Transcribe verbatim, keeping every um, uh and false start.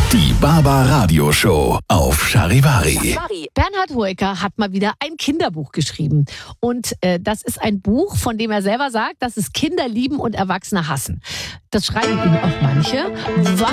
Die Baba Radio Show auf Charivari. Bernhard Hoeker hat mal wieder ein Kinderbuch geschrieben. Und äh, das ist ein Buch, von dem er selber sagt, dass es Kinder lieben und Erwachsene hassen. Das schreiben ihm auch manche.